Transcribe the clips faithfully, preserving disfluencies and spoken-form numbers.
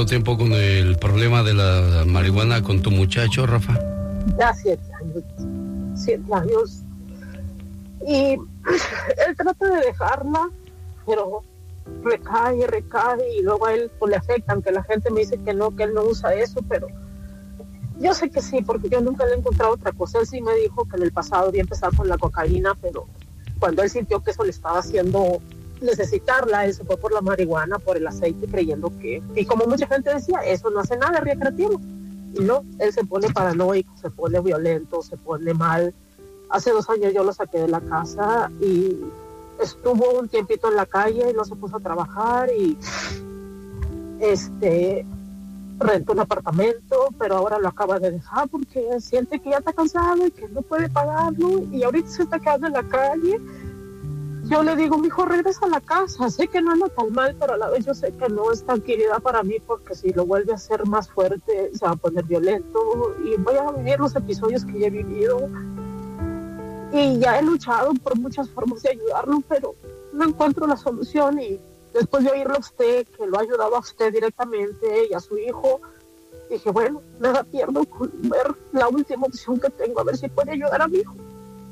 cuánto tiempo con el problema de la marihuana con tu muchacho, Rafa? Ya siete años. Siete años. Y él trata de dejarla, pero recae, recae, y luego a él pues, le afecta, aunque la gente me dice que no, que él no usa eso, pero yo sé que sí, porque yo nunca le he encontrado otra cosa. Él sí me dijo que en el pasado había empezado con la cocaína, pero cuando él sintió que eso le estaba haciendo necesitarla, él se fue por la marihuana, por el aceite, creyendo que, y como mucha gente decía, eso no hace nada recreativo, y no, él se pone paranoico, se pone violento, se pone mal. Hace dos años yo lo saqué de la casa y estuvo un tiempito en la calle y no se puso a trabajar y este rentó un apartamento, pero ahora lo acaba de dejar porque siente que ya está cansado y que no puede pagarlo, y ahorita se está quedando en la calle. Yo le digo, mijo, regresa a la casa, sé que no anda tan mal, pero a la vez yo sé que no es tranquilidad para mí, porque si lo vuelve a hacer más fuerte se va a poner violento y voy a vivir los episodios que ya he vivido. Y ya he luchado por muchas formas de ayudarlo, pero no encuentro la solución. Y después de oírlo a usted, que lo ha ayudado a usted directamente y a su hijo, dije, bueno, nada pierdo con ver la última opción que tengo, a ver si puede ayudar a mi hijo.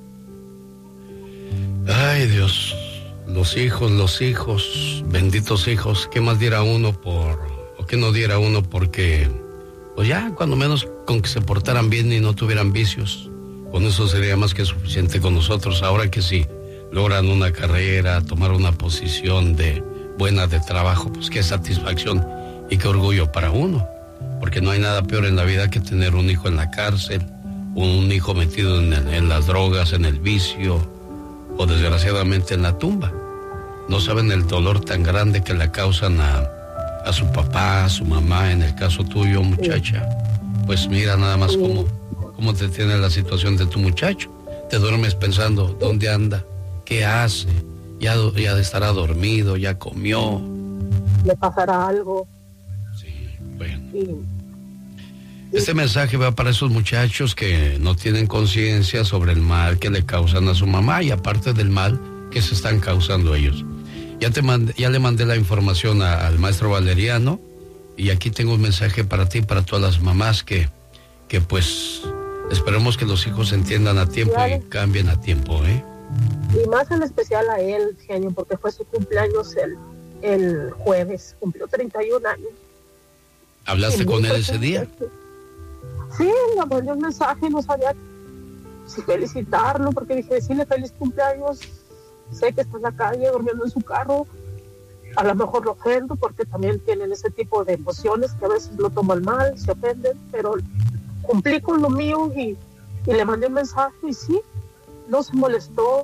Ay, Dios, los hijos, los hijos, benditos hijos, ¿qué más diera uno por, o qué no diera uno porque, pues ya, cuando menos con que se portaran bien y no tuvieran vicios? Con eso sería más que suficiente con nosotros. Ahora que sí logran una carrera, tomar una posición de buena de trabajo, pues qué satisfacción y qué orgullo para uno. Porque no hay nada peor en la vida que tener un hijo en la cárcel, un hijo metido en, en las drogas, en el vicio, o desgraciadamente en la tumba. No saben el dolor tan grande que le causan a, a su papá, a su mamá, en el caso tuyo, muchacha. Pues mira nada más cómo... ¿Cómo te tiene la situación de tu muchacho? Te duermes pensando, ¿dónde anda? ¿Qué hace? Ya, ya estará dormido, ya comió. ¿Le pasará algo? Sí, bueno. Sí. Este mensaje va para esos muchachos que no tienen conciencia sobre el mal que le causan a su mamá y aparte del mal que se están causando ellos. Ya, te mandé, ya le mandé la información a, al maestro Valeriano y aquí tengo un mensaje para ti, para todas las mamás que, que pues... Esperemos que los hijos entiendan a tiempo claro. Y cambien a tiempo, ¿eh? Y más en especial a él, genio, porque fue su cumpleaños el, el jueves, cumplió treinta y un años. ¿Hablaste con él ese día? Sí, le mandé un mensaje, no sabía si felicitarlo, porque dije, decirle feliz cumpleaños, sé que está en la calle durmiendo en su carro, a lo mejor lo ofendo, porque también tienen ese tipo de emociones que a veces lo toman mal, se ofenden, pero... cumplí con lo mío y, y le mandé un mensaje y sí, no se molestó.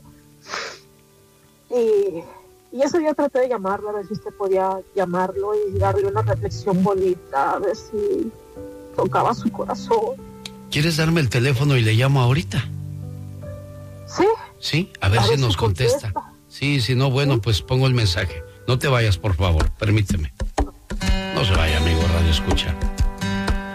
Y, y ese día traté de llamarlo, a ver si usted podía llamarlo y darle una reflexión bonita, a ver si tocaba su corazón. ¿Quieres darme el teléfono y le llamo ahorita? Sí. Sí, a ver, a si ver nos si contesta. contesta. Sí, si no, bueno, ¿sí? Pues pongo el mensaje. No te vayas, por favor, permíteme. No se vaya, amigo Radio Escucha.